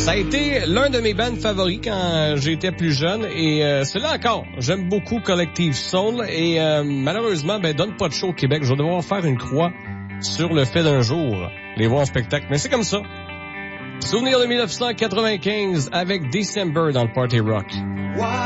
Ça a été l'un de mes bands favoris quand j'étais plus jeune et c'est là encore. J'aime beaucoup Collective Soul et malheureusement, donne pas de show au Québec. Je vais devoir faire une croix sur le fait d'un jour les voir en spectacle. Mais c'est comme ça. Souvenir de 1995 avec December dans le Party Rock.